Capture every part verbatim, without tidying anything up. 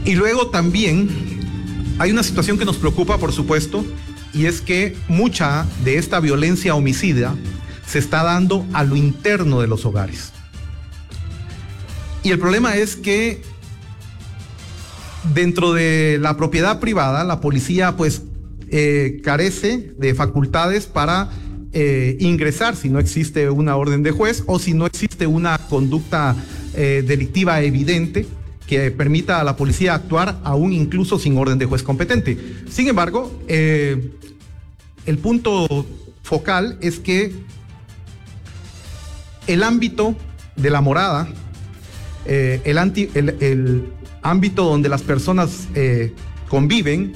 Y luego también hay una situación que nos preocupa, por supuesto, y es que mucha de esta violencia homicida se está dando a lo interno de los hogares. Y el problema es que dentro de la propiedad privada, la policía pues eh, carece de facultades para eh, ingresar si no existe una orden de juez o si no existe una conducta eh, delictiva evidente que permita a la policía actuar aún incluso sin orden de juez competente. Sin embargo, eh, el punto focal es que el ámbito de la morada, eh, el, anti, el, el ámbito donde las personas eh, conviven,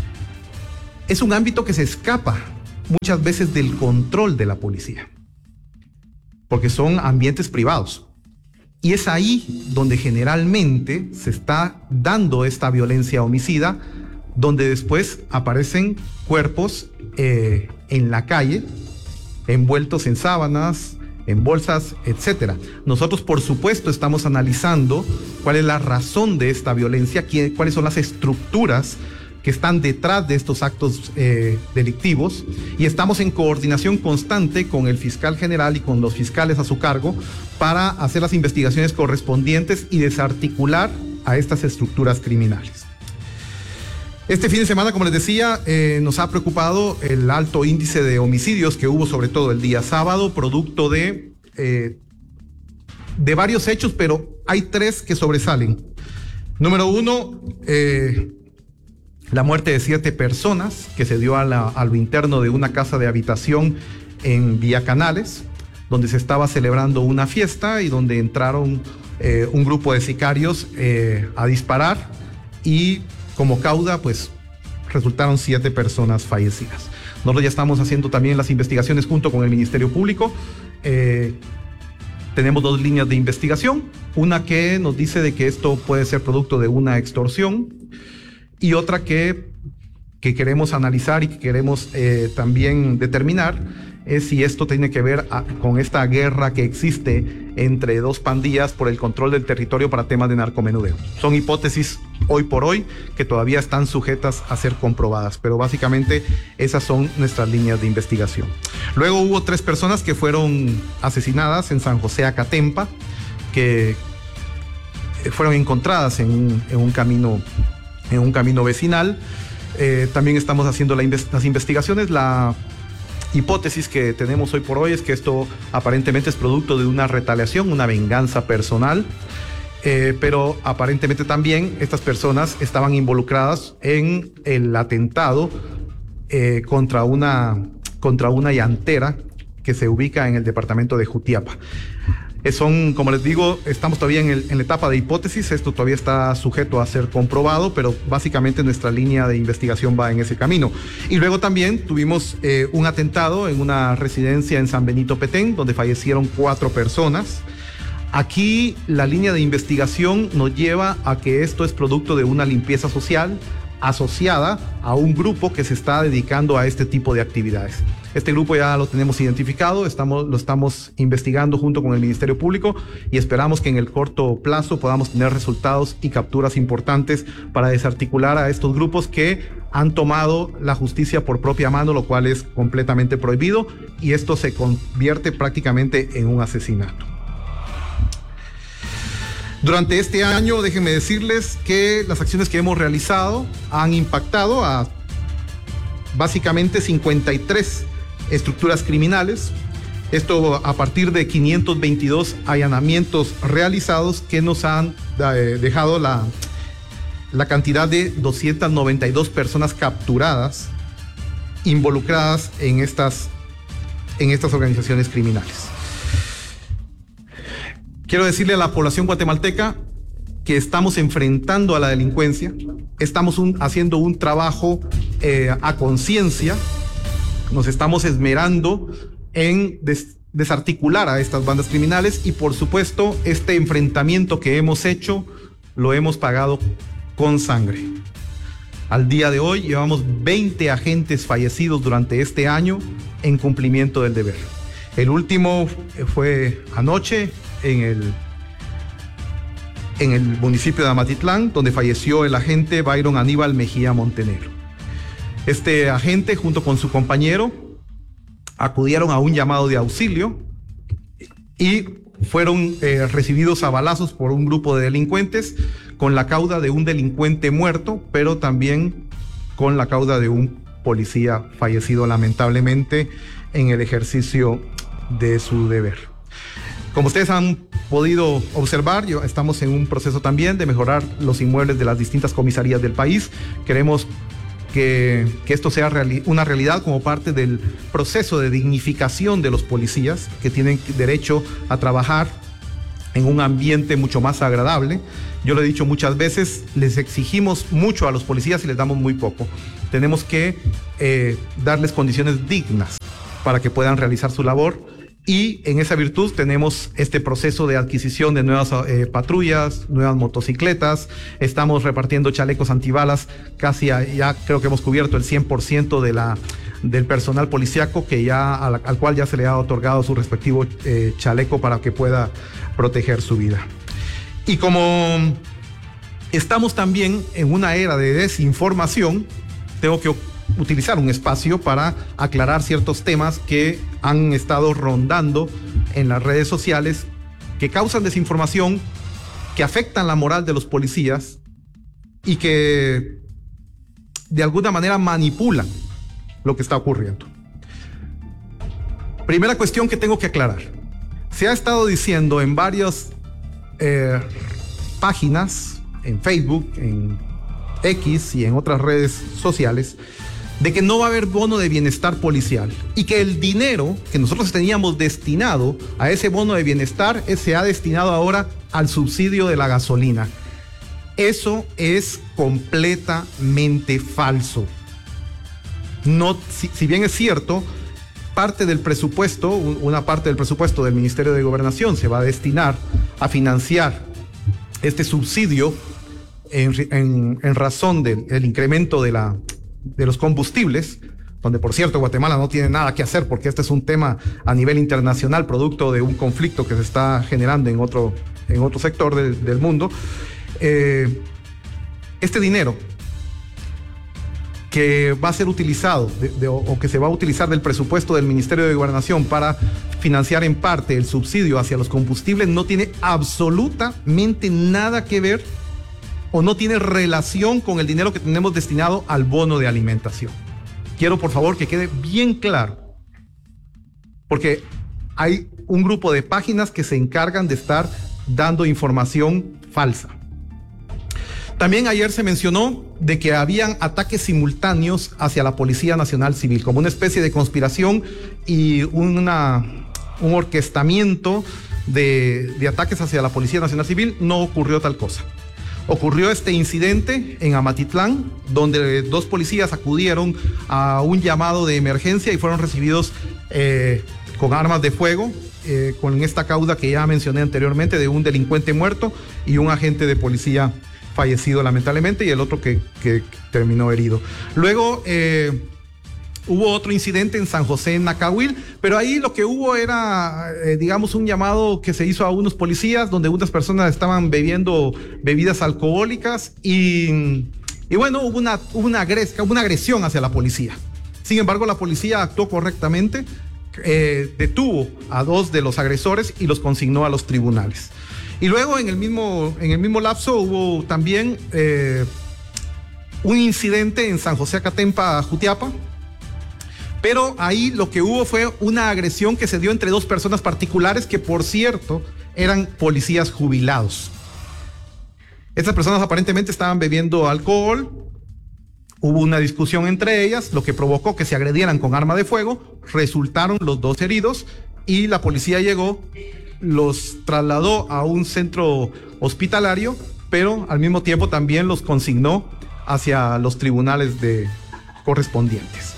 es un ámbito que se escapa muchas veces del control de la policía, porque son ambientes privados. Y es ahí donde generalmente se está dando esta violencia homicida, donde después aparecen cuerpos eh, en la calle, envueltos en sábanas, en bolsas, etcétera. Nosotros, por supuesto, estamos analizando cuál es la razón de esta violencia, qué, cuáles son las estructuras que están detrás de estos actos eh, delictivos, y estamos en coordinación constante con el fiscal general y con los fiscales a su cargo para hacer las investigaciones correspondientes y desarticular a estas estructuras criminales. Este fin de semana, como les decía, eh, nos ha preocupado el alto índice de homicidios que hubo, sobre todo el día sábado, producto de, eh, de varios hechos, pero hay tres que sobresalen. Número uno, eh, la muerte de siete personas que se dio a, la, a lo interno de una casa de habitación en Villa Canales, donde se estaba celebrando una fiesta y donde entraron eh, un grupo de sicarios eh, a disparar, y como causa, pues, resultaron siete personas fallecidas. Nosotros ya estamos haciendo también las investigaciones junto con el Ministerio Público. Eh, tenemos dos líneas de investigación, una que nos dice de que esto puede ser producto de una extorsión, y otra que, que queremos analizar y que queremos eh, también determinar es si esto tiene que ver a, con esta guerra que existe entre dos pandillas por el control del territorio para temas de narcomenudeo. Son hipótesis hoy por hoy que todavía están sujetas a ser comprobadas, pero básicamente esas son nuestras líneas de investigación. Luego hubo tres personas que fueron asesinadas en San José Acatempa, que fueron encontradas en un, en un camino en un camino vecinal. Eh, también estamos haciendo la inves- las investigaciones. La hipótesis que tenemos hoy por hoy es que esto aparentemente es producto de una retaliación, una venganza personal, eh, pero aparentemente también estas personas estaban involucradas en el atentado eh, contra una, contra una llantera que se ubica en el departamento de Jutiapa. Son, como les digo, estamos todavía en, el, en la etapa de hipótesis, esto todavía está sujeto a ser comprobado, pero básicamente nuestra línea de investigación va en ese camino. Y luego también tuvimos eh, un atentado en una residencia en San Benito Petén, donde fallecieron cuatro personas. Aquí la línea de investigación nos lleva a que esto es producto de una limpieza social asociada a un grupo que se está dedicando a este tipo de actividades. Este grupo ya lo tenemos identificado, estamos, lo estamos investigando junto con el Ministerio Público y esperamos que en el corto plazo podamos tener resultados y capturas importantes para desarticular a estos grupos que han tomado la justicia por propia mano, lo cual es completamente prohibido, y esto se convierte prácticamente en un asesinato. Durante este año, déjenme decirles que las acciones que hemos realizado han impactado a básicamente cincuenta y tres estructuras criminales. Esto a partir de quinientos veintidós allanamientos realizados que nos han eh, dejado la, la cantidad de doscientas noventa y dos personas capturadas involucradas en estas, en estas organizaciones criminales. Quiero decirle a la población guatemalteca que estamos enfrentando a la delincuencia, estamos un, haciendo un trabajo eh, a conciencia, nos estamos esmerando en des, desarticular a estas bandas criminales, y por supuesto este enfrentamiento que hemos hecho lo hemos pagado con sangre. Al día de hoy llevamos veinte agentes fallecidos durante este año en cumplimiento del deber. El último fue anoche en el en el municipio de Amatitlán, donde falleció el agente Byron Aníbal Mejía Montenegro. Este agente, junto con su compañero, acudieron a un llamado de auxilio y fueron eh, recibidos a balazos por un grupo de delincuentes con la cauda de un delincuente muerto, pero también con la cauda de un policía fallecido lamentablemente en el ejercicio de su deber. Como ustedes han podido observar, yo, estamos en un proceso también de mejorar los inmuebles de las distintas comisarías del país. Queremos que, que esto sea reali- una realidad como parte del proceso de dignificación de los policías, que tienen derecho a trabajar en un ambiente mucho más agradable. Yo lo he dicho muchas veces, les exigimos mucho a los policías y les damos muy poco. Tenemos que eh, darles condiciones dignas para que puedan realizar su labor. Y en esa virtud tenemos este proceso de adquisición de nuevas eh, patrullas, nuevas motocicletas. Estamos repartiendo chalecos antibalas. Casi a, ya creo que hemos cubierto el cien por ciento de la, del personal policíaco que ya, al, al cual ya se le ha otorgado su respectivo eh, chaleco para que pueda proteger su vida. Y como estamos también en una era de desinformación, tengo que utilizar un espacio para aclarar ciertos temas que han estado rondando en las redes sociales, que causan desinformación, que afectan la moral de los policías y que de alguna manera manipulan lo que está ocurriendo. Primera cuestión que tengo que aclarar. Se ha estado diciendo en varias eh, páginas, en Facebook, en X y en otras redes sociales, de que no va a haber bono de bienestar policial y que el dinero que nosotros teníamos destinado a ese bono de bienestar se ha destinado ahora al subsidio de la gasolina. Eso es completamente falso. No, si, si bien es cierto, parte del presupuesto, una parte del presupuesto del Ministerio de Gobernación se va a destinar a financiar este subsidio en, en, en razón del el incremento de la de los combustibles, donde por cierto Guatemala no tiene nada que hacer porque este es un tema a nivel internacional producto de un conflicto que se está generando en otro, en otro sector de, del mundo. Eh, este dinero que va a ser utilizado de, de, o que se va a utilizar del presupuesto del Ministerio de Gobernación para financiar en parte el subsidio hacia los combustibles no tiene absolutamente nada que ver o no tiene relación con el dinero que tenemos destinado al bono de alimentación. Quiero, por favor, que quede bien claro, porque hay un grupo de páginas que se encargan de estar dando información falsa. También ayer se mencionó de que habían ataques simultáneos hacia la Policía Nacional Civil, como una especie de conspiración y una, un orquestamiento de, de ataques hacia la Policía Nacional Civil. No ocurrió tal cosa. Ocurrió este incidente en Amatitlán, donde dos policías acudieron a un llamado de emergencia y fueron recibidos eh, con armas de fuego, eh, con esta cauda que ya mencioné anteriormente de un delincuente muerto y un agente de policía fallecido lamentablemente y el otro que, que terminó herido. Luego eh, hubo otro incidente en San José, en Nacahuil, pero ahí lo que hubo era, eh, digamos, un llamado que se hizo a unos policías donde unas personas estaban bebiendo bebidas alcohólicas y, y bueno, hubo una, hubo una, agres, una agresión hacia la policía. Sin embargo, la policía actuó correctamente, eh, detuvo a dos de los agresores y los consignó a los tribunales. Y luego en el mismo, en el mismo lapso hubo también eh, un incidente en San José Acatempa, Jutiapa. Pero ahí lo que hubo fue una agresión que se dio entre dos personas particulares que, por cierto, eran policías jubilados. Estas personas aparentemente estaban bebiendo alcohol, hubo una discusión entre ellas, lo que provocó que se agredieran con arma de fuego, resultaron los dos heridos y la policía llegó, los trasladó a un centro hospitalario, pero al mismo tiempo también los consignó hacia los tribunales de correspondientes.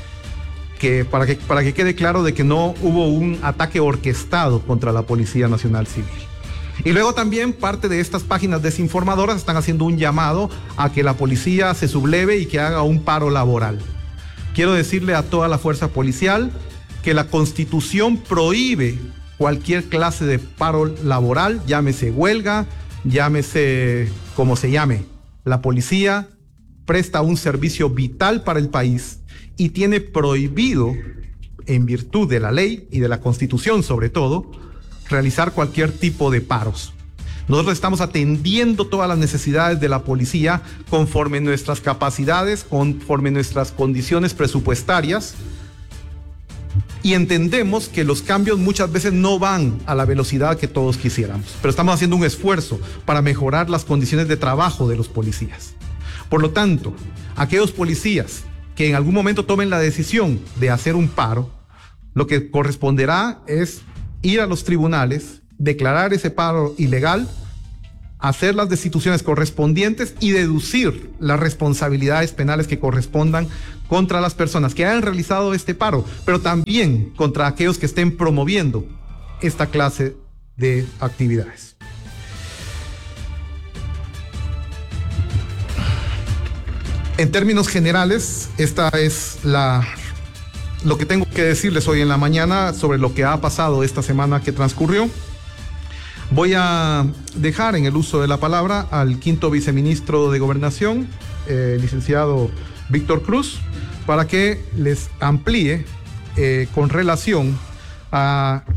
Que para, que, para que quede claro de que no hubo un ataque orquestado contra la Policía Nacional Civil. Y luego también parte de estas páginas desinformadoras están haciendo un llamado a que la policía se subleve y que haga un paro laboral. Quiero decirle a toda la fuerza policial que la Constitución prohíbe cualquier clase de paro laboral, llámese huelga, llámese como se llame. La policía presta un servicio vital para el país y tiene prohibido, en virtud de la ley y de la Constitución sobre todo, realizar cualquier tipo de paros. Nosotros estamos atendiendo todas las necesidades de la policía conforme nuestras capacidades, conforme nuestras condiciones presupuestarias, y entendemos que los cambios muchas veces no van a la velocidad que todos quisiéramos, pero estamos haciendo un esfuerzo para mejorar las condiciones de trabajo de los policías. Por lo tanto, aquellos policías que en algún momento tomen la decisión de hacer un paro, lo que corresponderá es ir a los tribunales, declarar ese paro ilegal, hacer las destituciones correspondientes y deducir las responsabilidades penales que correspondan contra las personas que hayan realizado este paro, pero también contra aquellos que estén promoviendo esta clase de actividades. En términos generales, esta es la, lo que tengo que decirles hoy en la mañana sobre lo que ha pasado esta semana que transcurrió. Voy a dejar en el uso de la palabra al quinto viceministro de Gobernación, eh, licenciado Víctor Cruz, para que les amplíe eh, con relación a